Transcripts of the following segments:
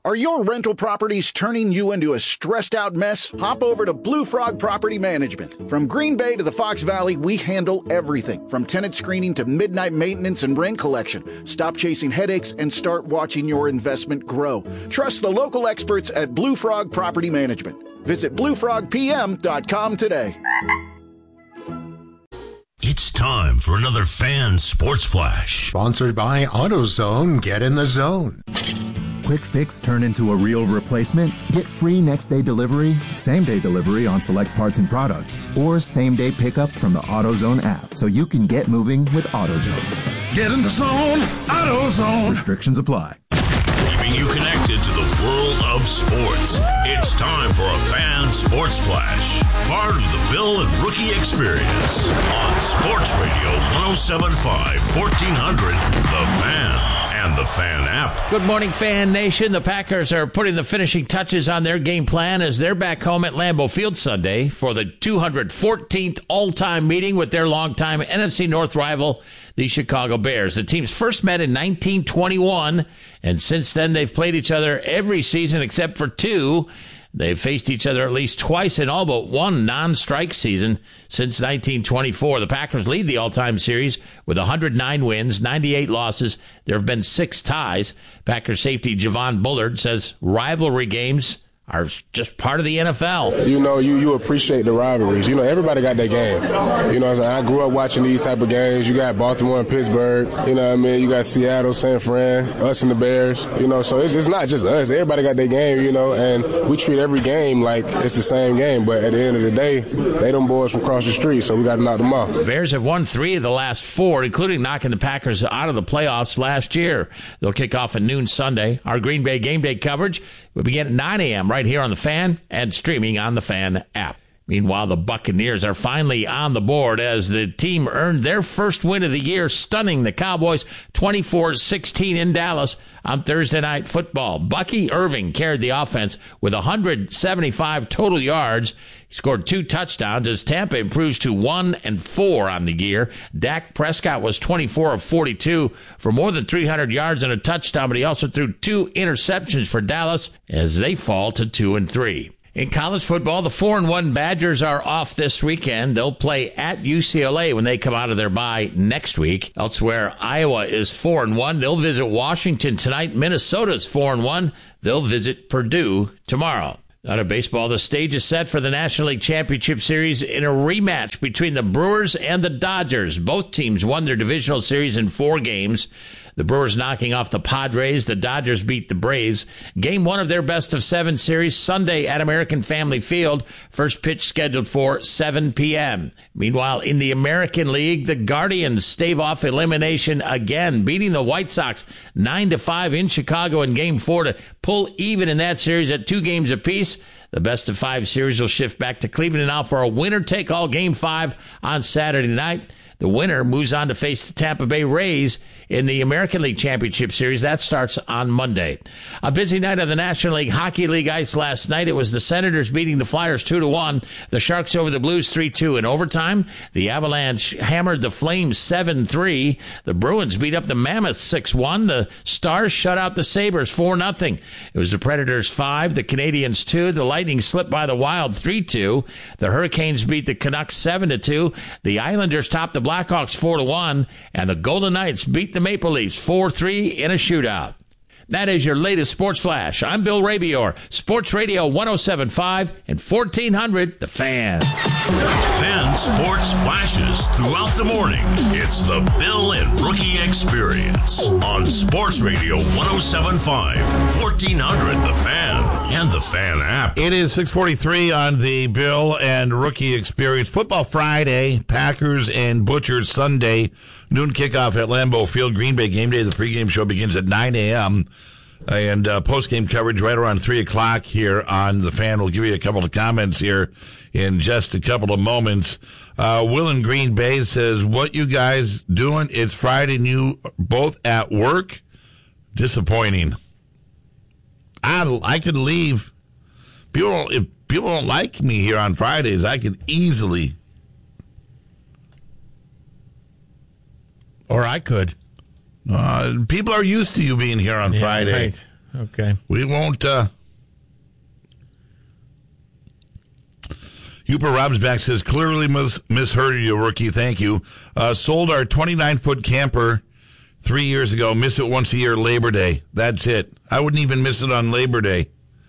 Are your rental properties turning you into a stressed-out mess? Hop over to Blue Frog Property Management. From Green Bay to the Fox Valley, we handle everything, from tenant screening to midnight maintenance and rent collection. Stop chasing headaches and start watching your investment grow. Trust the local experts at Blue Frog Property Management. Visit bluefrogpm.com today. It's time for another Fan Sports Flash. Sponsored by AutoZone. Get in the zone. Quick fix turn into a real replacement? Get free next-day delivery, same-day delivery on select parts and products, or same-day pickup from the AutoZone app so you can get moving with AutoZone. Get in the zone, AutoZone. Restrictions apply. Keeping you connected to the world of sports. It's time for a Fan Sports Flash. Part of the Bill and Rookie Experience on Sports Radio 107.5, 1400, The Fan. And the Fan app. Good morning, Fan Nation. The Packers are putting the finishing touches on their game plan as they're back home at Lambeau Field Sunday for the 214th all-time meeting with their longtime NFC North rival, the Chicago Bears. The teams first met in 1921, and since then they've played each other every season except for two. They've faced each other at least twice in all but one non-strike season since 1924. The Packers lead the all-time series with 109 wins, 98 losses. There have been 6 ties. Packers safety Javon Bullard says rivalry games are just part of the NFL. You know, you appreciate the rivalries. You know, everybody got their game. You know what I'm saying? I grew up watching these type of games. You got Baltimore and Pittsburgh. You know what I mean? You got Seattle, San Fran, us and the Bears. You know, so it's not just us. Everybody got their game, you know, and we treat every game like it's the same game. But at the end of the day, they them boys from across the street, so we got to knock them off. The Bears have won 3 of the last 4, including knocking the Packers out of the playoffs last year. They'll kick off at noon Sunday. Our Green Bay game day coverage will begin at 9 a.m. right here on the Fan and streaming on the Fan app. Meanwhile, the Buccaneers are finally on the board as the team earned their first win of the year, stunning the Cowboys 24-16 in Dallas on Thursday Night Football. Bucky Irving carried the offense with 175 total yards. He scored 2 touchdowns as Tampa improves to 1-4 on the year. Dak Prescott was 24 of 42 for more than 300 yards and a touchdown, but he also threw 2 interceptions for Dallas as they fall to 2-3. In college football, the 4-1 Badgers are off this weekend. They'll play at UCLA when they come out of their bye next week. Elsewhere, Iowa is 4-1. They'll visit Washington tonight. Minnesota's 4-1. They'll visit Purdue tomorrow. Out of baseball, the stage is set for the National League Championship Series in a rematch between the Brewers and the Dodgers. Both teams won their divisional series in 4 games. The Brewers knocking off the Padres. The Dodgers beat the Braves. Game 1 of their best-of-7 series Sunday at American Family Field. First pitch scheduled for 7 p.m. Meanwhile, in the American League, the Guardians stave off elimination again, beating the White Sox 9-5 in Chicago in Game 4 to pull even in that series at 2 games apiece. The best-of-5 series will shift back to Cleveland now for a winner-take-all Game 5 on Saturday night. The winner moves on to face the Tampa Bay Rays in the American League Championship Series. That starts on Monday. A busy night of the National League Hockey League ice last night. It was the Senators beating the Flyers 2-1. The Sharks over the Blues 3-2 in overtime. The Avalanche hammered the Flames 7-3. The Bruins beat up the Mammoths 6-1. The Stars shut out the Sabres 4-0. It was the Predators 5, the Canadiens 2. The Lightning slipped by the Wild 3-2. The Hurricanes beat the Canucks 7-2. The Islanders topped the Blackhawks 4-1, and the Golden Knights beat the Maple Leafs 4-3 in a shootout. That is your latest Sports Flash. I'm Bill Rabior, Sports Radio 107.5 and 1400, The Fan. Fan Sports Flashes throughout the morning. It's the Bill and Rookie Experience on Sports Radio 107.5, 1400, The Fan, and the Fan app. It is 6:43 on the Bill and Rookie Experience. Football Friday, Packers and Butchers Sunday. Noon kickoff at Lambeau Field. Green Bay game day. The pregame show begins at 9 a.m. And postgame coverage right around 3 o'clock here on The Fan. We'll give you a couple of comments here in just a couple of moments. Will in Green Bay says, what you guys doing? It's Friday and you both at work? Disappointing. I could leave. If people don't like me here on Fridays, I could easily. Or I could. People are used to you being here on Friday. Right. Okay. We won't. Hooper Robsback says, clearly misheard you, rookie. Thank you. Sold our 29-foot camper 3 years ago. Miss it once a year, Labor Day. That's it. I wouldn't even miss it on Labor Day.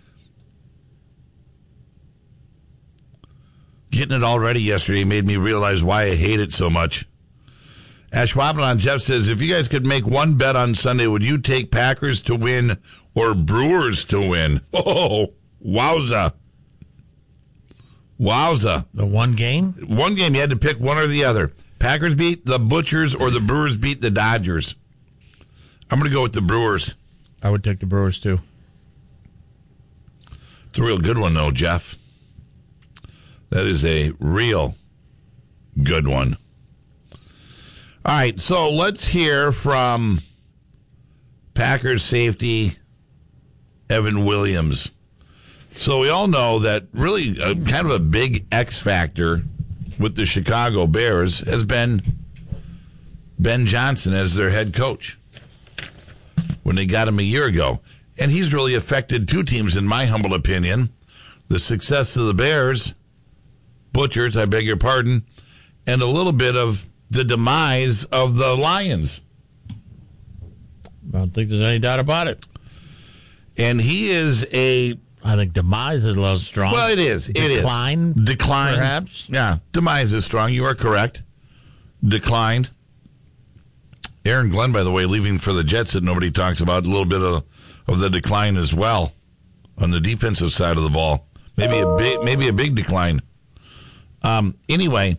Getting it already yesterday made me realize why I hate it so much. Ashwaubenon Jeff says, if you guys could make one bet on Sunday, would you take Packers to win or Brewers to win? Oh, wowza. Wowza. The one game? One game, you had to pick one or the other. Packers beat the Butchers or the Brewers beat the Dodgers. I'm going to go with the Brewers. I would take the Brewers, too. It's a real good one, though, Jeff. That is a real good one. All right, so let's hear from Packers safety Evan Williams. So we all know that really kind of a big X factor with the Chicago Bears has been Ben Johnson as their head coach when they got him a year ago. And he's really affected two teams, in my humble opinion. The success of the Bears, Butchers, I beg your pardon, and a little bit of the demise of the Lions. I don't think there's any doubt about it. And he is I think demise is a little strong. Well, it is. Decline, perhaps? Yeah, demise is strong. You are correct. Declined. Aaron Glenn, by the way, leaving for the Jets that nobody talks about. A little bit of the decline as well on the defensive side of the ball. Maybe a big decline. Anyway,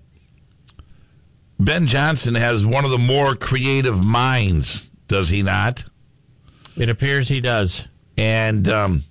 Ben Johnson has one of the more creative minds, does he not? It appears he does. And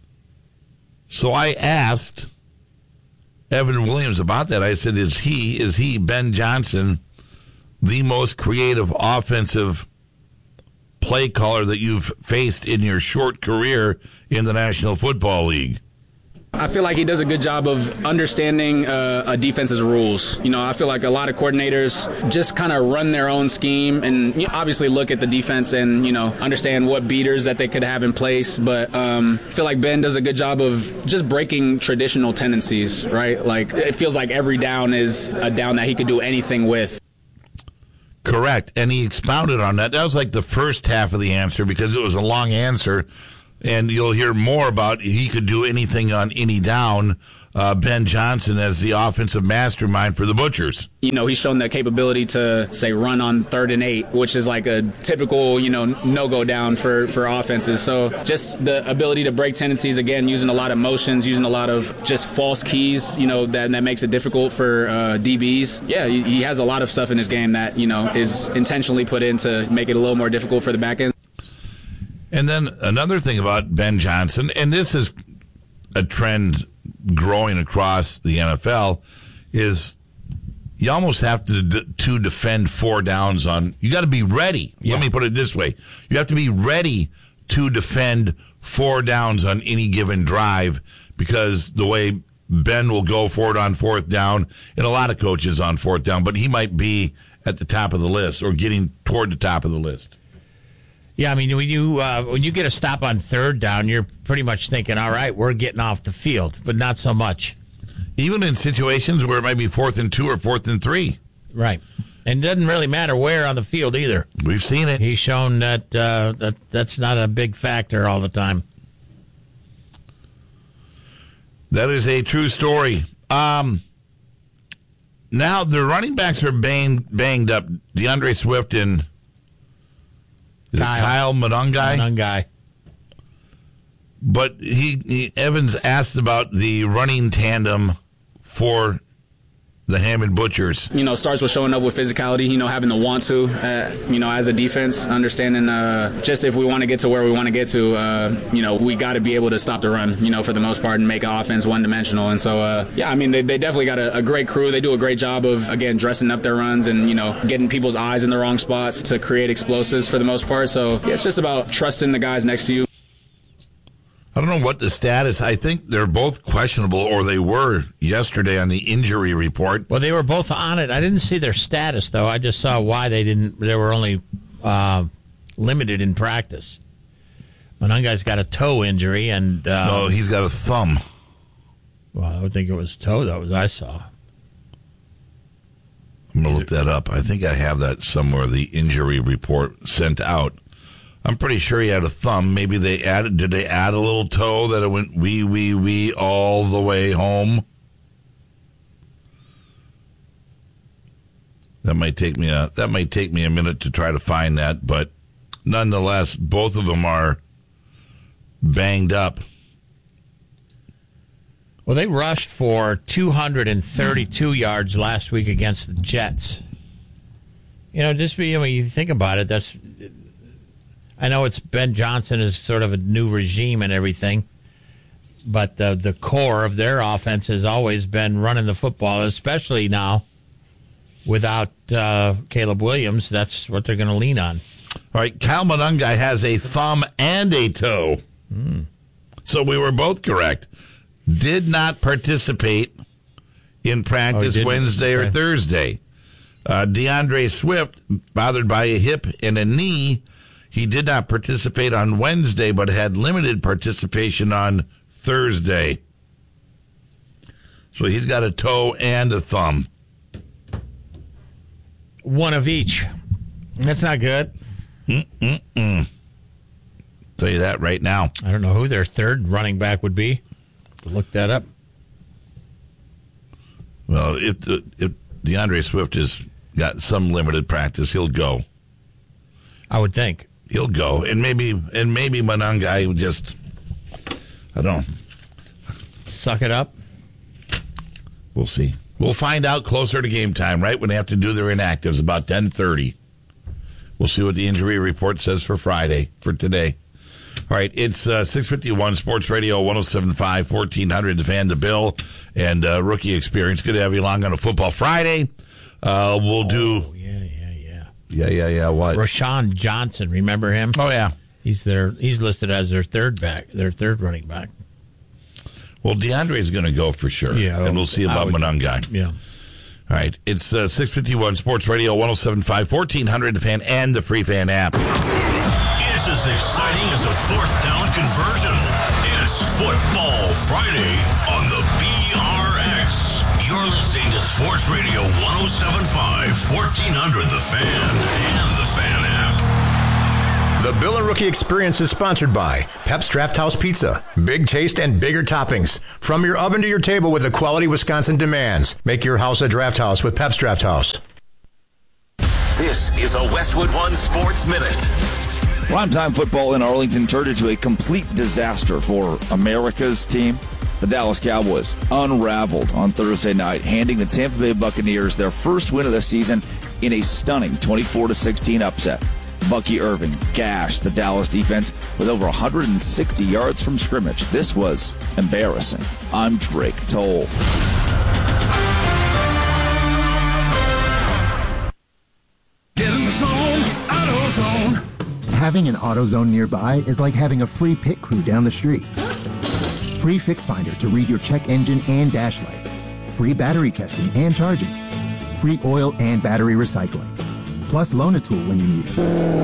so I asked Evan Williams about that. I said, is he, Ben Johnson, the most creative offensive play caller that you've faced in your short career in the National Football League? I feel like he does a good job of understanding a defense's rules. You know, I feel like a lot of coordinators just kind of run their own scheme and obviously look at the defense and, understand what beaters that they could have in place. But I feel like Ben does a good job of just breaking traditional tendencies, right? Like, it feels like every down is a down that he could do anything with. Correct. And he expounded on that. That was like the first half of the answer because it was a long answer. And you'll hear more about he could do anything on any down. Ben Johnson as the offensive mastermind for the Butchers. He's shown the capability to, say, run on 3rd and 8, which is like a typical, no-go down for offenses. So just the ability to break tendencies, again, using a lot of motions, using a lot of just false keys, that makes it difficult for DBs. Yeah, he has a lot of stuff in his game that, is intentionally put in to make it a little more difficult for the back end. And then another thing about Ben Johnson, and this is a trend growing across the NFL, is you almost have to defend 4 downs on. You got to be ready. Yeah. Let me put it this way: you have to be ready to defend 4 downs on any given drive, because the way Ben will go for it on 4th down, and a lot of coaches on 4th down, but he might be at the top of the list or getting toward the top of the list. Yeah, I mean, when you get a stop on 3rd down, you're pretty much thinking, all right, we're getting off the field, but not so much. Even in situations where it might be 4th and 2 or 4th and 3. Right. And it doesn't really matter where on the field either. We've seen it. He's shown that that's not a big factor all the time. That is a true story. Now, the running backs are banged up. DeAndre Swift and Kyle Monangai. But Evans asked about the running tandem for the Hammond Butchers. Starts with showing up with physicality, having the want to, as a defense, understanding just if we want to get to where we want to get to, we got to be able to stop the run, for the most part, and make an offense one-dimensional. And so, they definitely got a great crew. They do a great job of, again, dressing up their runs and, getting people's eyes in the wrong spots to create explosives for the most part. So, it's just about trusting the guys next to you. I don't know what the status. I think they're both questionable, or they were yesterday on the injury report. Well, they were both on it. I didn't see their status, though. I just saw why they didn't. They were only limited in practice. Monungai's got a toe injury, and no, he's got a thumb. Well, I would think it was toe, though, as I saw. I'm going to look that up. I think I have that somewhere, the injury report sent out. I'm pretty sure he had a thumb. Maybe did they add a little toe that it went wee all the way home? That might take me a minute to try to find that, but nonetheless, both of them are banged up. Well, they rushed for 232 yards last week against the Jets. You think about it, I know it's Ben Johnson is sort of a new regime and everything, but the core of their offense has always been running the football, especially now without Caleb Williams. That's what they're going to lean on. All right, Kyle Monungai has a thumb and a toe. So we were both correct. Did not participate in practice Wednesday or Thursday. DeAndre Swift, bothered by a hip and a knee, he did not participate on Wednesday, but had limited participation on Thursday. So he's got a toe and a thumb. One of each. That's not good. Tell you that right now. I don't know who their third running back would be. Look that up. Well, if DeAndre Swift has got some limited practice, he'll go. I would think he'll go, and maybe Monungai would just, I don't know, suck it up. We'll see. We'll find out closer to game time, right when they have to do their inactives, about 10:30. We'll see what the injury report says for today. All right, it's 651 Sports Radio 107.5, 1400 The Fan, the Bill, and Rookie Experience. Good to have you along on a Football Friday. We'll do... Yeah, what? Rashawn Johnson, remember him? Oh, yeah. He's listed as their third running back. Well, DeAndre's going to go for sure, and we'll see about Monungai. Yeah. All right, it's 651 Sports Radio 107.5, 1400 The Fan, and the Free Fan app. It's as exciting as a fourth down conversion. It's Football Friday on the BRX. You're listening to Sports Radio 107.5, 1400 The Fan, and the Fan app. The Bill and Rookie Experience is sponsored by Pep's Draft House Pizza. Big taste and bigger toppings. From your oven to your table with the quality Wisconsin demands. Make your house a draft house with Pep's Draft House. This is a Westwood One Sports Minute. Primetime football in Arlington turned into a complete disaster for America's team. The Dallas Cowboys unraveled on Thursday night, handing the Tampa Bay Buccaneers their first win of the season in a stunning 24-16 upset. Bucky Irving gashed the Dallas defense with over 160 yards from scrimmage. This was embarrassing. I'm Drake Toll. Get in the zone, AutoZone. Having an AutoZone nearby is like having a free pit crew down the street. Free Fix Finder to read your check engine and dash lights. Free battery testing and charging. Free oil and battery recycling. Plus loan a tool when you need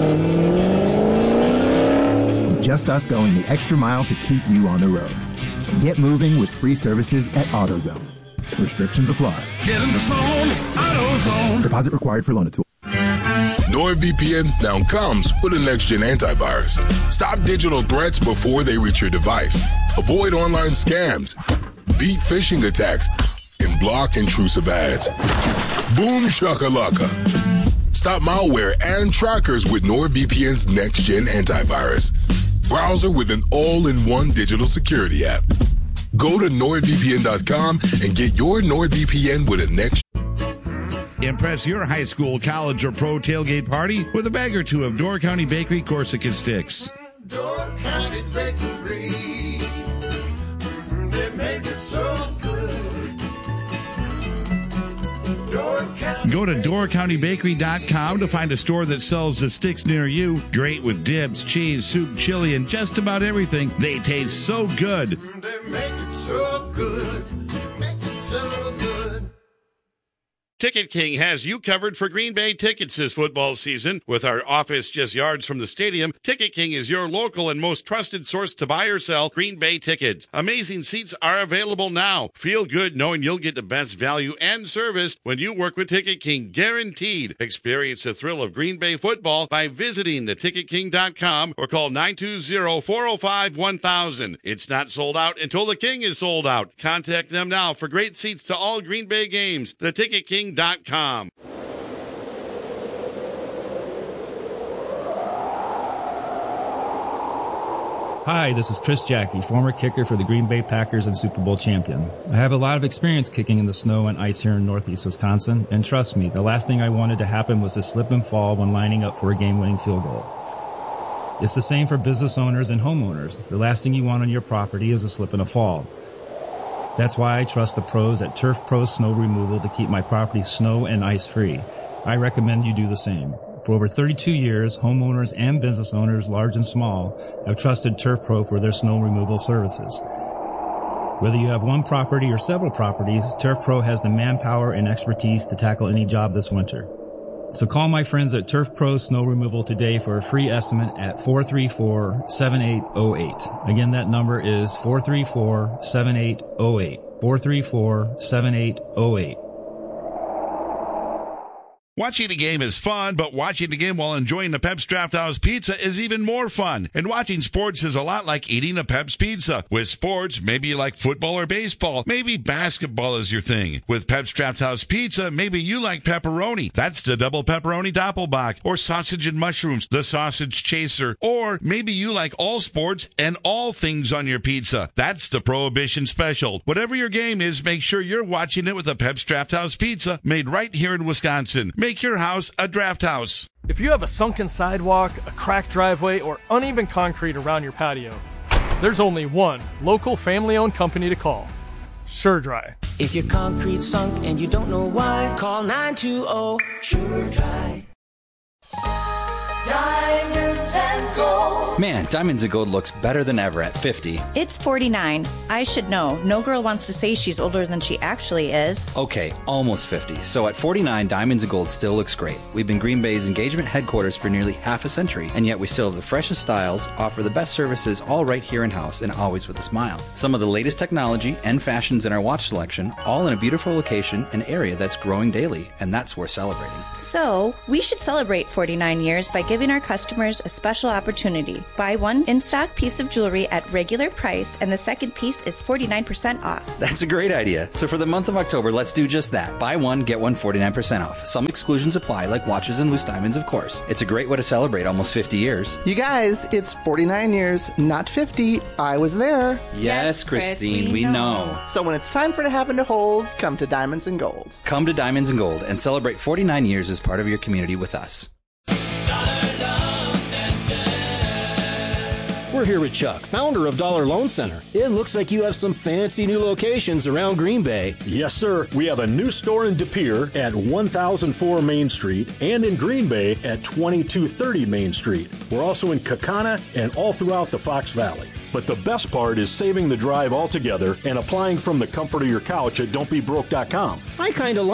it. Just us going the extra mile to keep you on the road. Get moving with free services at AutoZone. Restrictions apply. Get in the zone, AutoZone. Deposit required for loan a tool. NordVPN now comes with a next-gen antivirus. Stop digital threats before they reach your device. Avoid online scams. Beat phishing attacks. And block intrusive ads. Boom shakalaka. Stop malware and trackers with NordVPN's next-gen antivirus. Browser with an all-in-one digital security app. Go to NordVPN.com and get your NordVPN with a next. Impress your high school, college, or pro tailgate party with a bag or two of Door County Bakery Corsican sticks. Door County Bakery. They make it so good. Go to DoorCountyBakery.com to find a store that sells the sticks near you. Great with dips, cheese, soup, chili, and just about everything. They taste so good. They make it so good. Make it so good. Ticket King has you covered for Green Bay tickets this football season. With our office just yards from the stadium, Ticket King is your local and most trusted source to buy or sell Green Bay tickets. Amazing seats are available now. Feel good knowing you'll get the best value and service when you work with Ticket King, guaranteed. Experience the thrill of Green Bay football by visiting theticketking.com or call 920-405-1000. It's not sold out until the King is sold out. Contact them now for great seats to all Green Bay games. Theticketking.com. Hi, this is Chris Jackie, former kicker for the Green Bay Packers and Super Bowl champion. I have a lot of experience kicking in the snow and ice here in northeast Wisconsin, and trust me, the last thing I wanted to happen was to slip and fall when lining up for a game-winning field goal. It's the same for business owners and homeowners. The last thing you want on your property is a slip and a fall. That's why I trust the pros at Turf Pro Snow Removal to keep my property snow and ice free. I recommend you do the same. For over 32 years, homeowners and business owners, large and small, have trusted Turf Pro for their snow removal services. Whether you have one property or several properties, Turf Pro has the manpower and expertise to tackle any job this winter. So call my friends at Turf Pro Snow Removal today for a free estimate at 434-7808. Again, that number is 434-7808. 434-7808. Watching a game is fun, but watching the game while enjoying the Pep's Draft House Pizza is even more fun. And watching sports is a lot like eating a Pep's Pizza. With sports, maybe you like football or baseball. Maybe basketball is your thing. With Pep's Draft House Pizza, maybe you like pepperoni. That's the double pepperoni doppelbock. Or sausage and mushrooms, the sausage chaser. Or maybe you like all sports and all things on your pizza. That's the Prohibition Special. Whatever your game is, make sure you're watching it with a Pep's Draft House Pizza made right here in Wisconsin. Make your house a draft house. If you have a sunken sidewalk, a cracked driveway, or uneven concrete around your patio, there's only one local family-owned company to call. SureDry. If your concrete's sunk and you don't know why, call 920 SureDry. Diamonds and gold. Man, Diamonds and Gold looks better than ever at 50. It's 49. I should know. No girl wants to say she's older than she actually is. Okay, almost 50. So at 49, Diamonds and Gold still looks great. We've been Green Bay's engagement headquarters for nearly half a century, and yet we still have the freshest styles, offer the best services, all right here in-house, and always with a smile. Some of the latest technology and fashions in our watch selection, all in a beautiful location, an area that's growing daily, and that's worth celebrating. So, we should celebrate 49 years by giving our customers a special opportunity. Buy one in-stock piece of jewelry at regular price, and the second piece is 49% off. That's a great idea. So for the month of October, let's do just that. Buy one, get one 49% off. Some exclusions apply, like watches and loose diamonds, of course. It's a great way to celebrate almost 50 years. You guys, it's 49 years, not 50. I was there. Yes, Christine, we know. So when it's time for to have and to hold, come to Diamonds and Gold. Come to Diamonds and Gold and celebrate 49 years as part of your community with us. We're here with Chuck, founder of Dollar Loan Center. It looks like you have some fancy new locations around Green Bay. Yes, sir. We have a new store in De Pere at 1004 Main Street and in Green Bay at 2230 Main Street. We're also in Kaukauna and all throughout the Fox Valley. But the best part is saving the drive altogether and applying from the comfort of your couch at don'tbebroke.com. I kind of